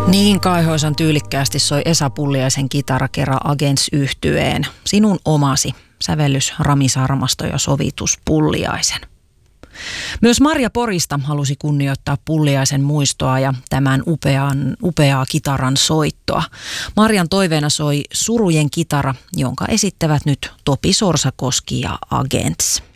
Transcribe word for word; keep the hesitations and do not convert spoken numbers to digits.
Niin kaihoisan tyylikkäästi soi Esa Pulliaisen kitara kerran Agents-yhtyeen. Sinun omasi, sävellys Rami Sarmasto ja sovitus Pulliaisen. Myös Marja Porista halusi kunnioittaa Pulliaisen muistoa ja tämän upean, upeaa kitaran soittoa. Marjan toiveena soi Surujen kitara, jonka esittävät nyt Topi Sorsakoski ja Agents.